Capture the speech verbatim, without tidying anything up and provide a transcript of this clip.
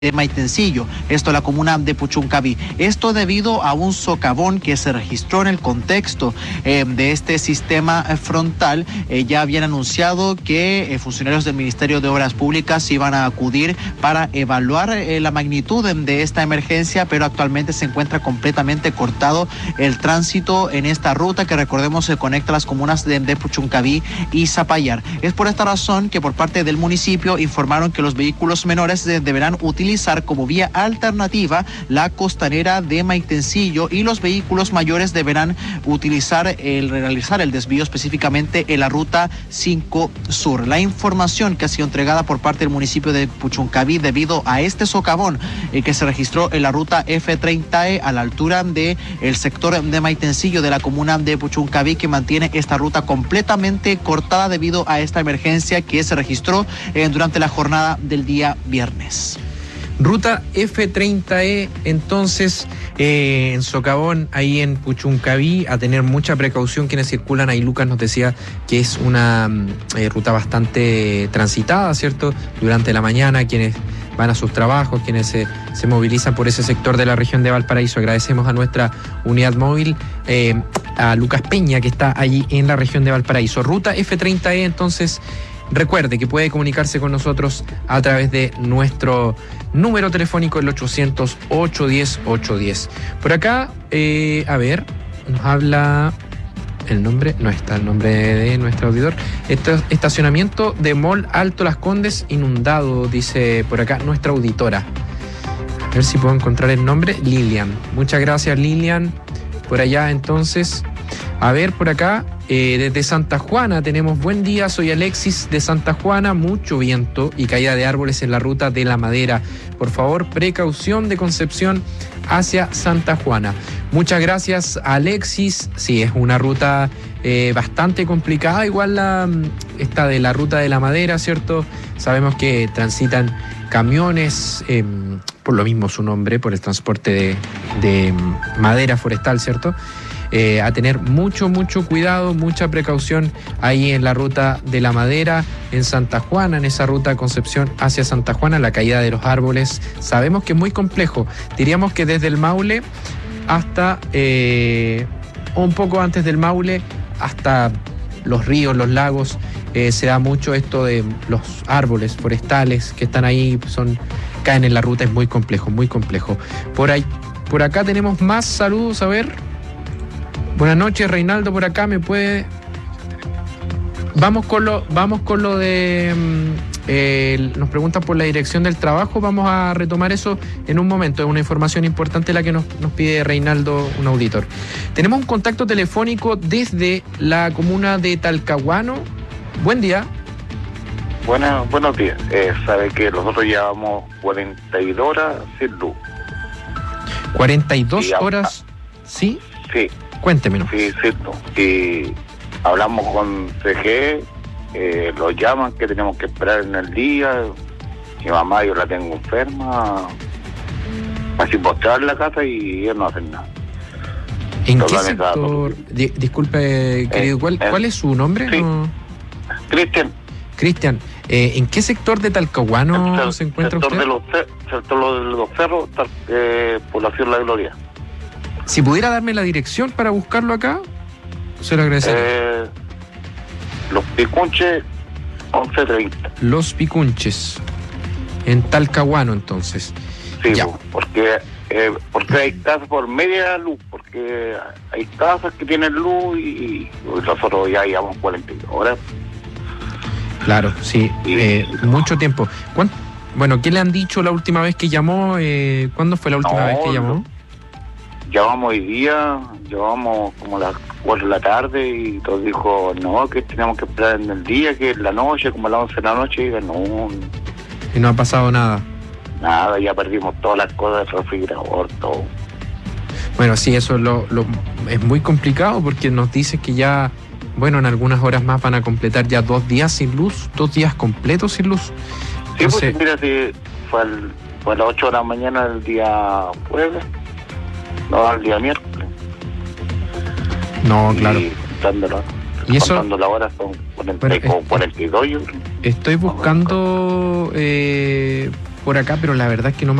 de Maitencillo, esto en la comuna de Puchuncaví. Esto debido a un socavón que se registró en el contexto eh, de este sistema frontal. Eh, ya habían anunciado que eh, funcionarios del Ministerio de Obras Públicas iban a acudir para evaluar eh, la magnitud de, de esta emergencia, pero actualmente se encuentra completamente cortado el tránsito en esta ruta que, recordemos, se conecta a las comunas de, de Puchuncaví y Zapallar. Es por esta razón que por parte del municipio informaron que los vehículos menores de, deberán utilizar como vía alternativa la costanera de Maitencillo y los vehículos mayores deberán utilizar el realizar el desvío específicamente en la ruta cinco Sur. La información que ha sido entregada por parte del municipio de Puchuncaví debido a este socavón eh, que se registró en la ruta F treinta E a la altura de el sector de Maitencillo de la comuna de Puchuncaví, que mantiene esta ruta completamente cortada debido a esta emergencia que se registró eh, durante la jornada del día viernes. Ruta F treinta E, entonces, eh, en socavón, ahí en Puchuncaví, a tener mucha precaución quienes circulan. Ahí Lucas nos decía que es una eh, ruta bastante transitada, ¿cierto? Durante la mañana, quienes van a sus trabajos, quienes se, se movilizan por ese sector de la región de Valparaíso. Agradecemos a nuestra unidad móvil, eh, a Lucas Peña, que está allí en la región de Valparaíso. Ruta F treinta E, entonces, recuerde que puede comunicarse con nosotros a través de nuestro número telefónico, el ochocientos, ochocientos diez, ochocientos diez. Por acá, eh, a ver, nos habla el nombre, no está el nombre de nuestro auditor. Este estacionamiento de Mall Alto Las Condes inundado, dice por acá nuestra auditora. A ver si puedo encontrar el nombre. Lilian. Muchas gracias, Lilian. Por allá, entonces. A ver, por acá, eh, desde Santa Juana tenemos: buen día, soy Alexis de Santa Juana, mucho viento y caída de árboles en la ruta de La Madera. Por favor, precaución de Concepción hacia Santa Juana. Muchas gracias, Alexis. Sí, es una ruta eh, bastante complicada, igual la esta de la ruta de La Madera, ¿cierto? Sabemos que transitan camiones, eh, por lo mismo su nombre, por el transporte de, de madera forestal, ¿cierto? Eh, a tener mucho, mucho cuidado, mucha precaución ahí en la ruta de La Madera, en Santa Juana, en esa ruta Concepción hacia Santa Juana, la caída de los árboles. Sabemos que es muy complejo. Diríamos que desde el Maule hasta, eh, un poco antes del Maule, hasta los ríos, los lagos, eh, se da mucho esto de los árboles forestales que están ahí, son, caen en la ruta, es muy complejo, muy complejo. Por ahí, por acá tenemos más saludos, a ver. Buenas noches, Reinaldo, por acá me puede. Vamos con lo, vamos con lo de. Eh, nos preguntan por la dirección del trabajo. Vamos a retomar eso en un momento. Es una información importante la que nos, nos pide Reinaldo, un auditor. Tenemos un contacto telefónico desde la comuna de Talcahuano. Buen día. Buenas, buenos días. Eh, sabe que nosotros llevamos cuarenta y dos horas sin luz. cuarenta y dos horas, ¿sí? Sí. Cuénteme, ¿no? Sí, cierto. Y hablamos con C G, eh, los llaman que tenemos que esperar en el día. Mi mamá, yo la tengo enferma, así mostrar la casa y ellos no hacen nada. ¿En qué sector? Di- disculpe, querido, ¿cuál, eh, ¿cuál es su nombre? Sí. No. Cristian. Cristian, eh, ¿en qué sector de Talcahuano el, se encuentra sector usted? De los, sector de los cerros, eh, población La Gloria. Si pudiera darme la dirección para buscarlo acá, se lo agradecería. Eh, los Picunches, once treinta. Los Picunches, en Talcahuano, entonces. Sí, ya. porque eh, porque hay casas por media luz, porque hay casas que tienen luz y, y nosotros ya llevamos cuarenta horas. Claro, sí, Y, eh, mucho tiempo. ¿Cuánto? Bueno, ¿qué le han dicho la última vez que llamó? Eh, ¿Cuándo fue la última no, vez que llamó? Llevamos hoy día, llevamos como a las cuatro de la tarde y todos dijo, no, que tenemos que esperar en el día, que en la noche, como a las once de la noche, y digo, no, Y no ha pasado nada. nada, ya perdimos todas las cosas del refrigerador, todo. Bueno, sí, eso es, lo, lo, es muy complicado porque nos dice que ya, bueno, en algunas horas más van a completar ya dos días sin luz, dos días completos sin luz. Sí, Entonces, pues mira, sí, fue, al, fue a las ocho de la mañana del día jueves, no, al día miércoles. no, claro. Y, dándolo, Y eso, contando la hora son cuarenta, bueno, como es, cuarenta y dos, yo creo. Estoy buscando eh, por acá, pero la verdad es que no